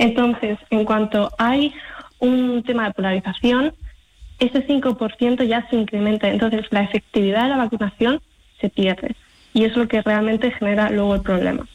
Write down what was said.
Entonces, en cuanto hay un tema de polarización, ese 5% ya se incrementa. Entonces, la efectividad de la vacunación se pierde. Y es lo que realmente genera luego el problema.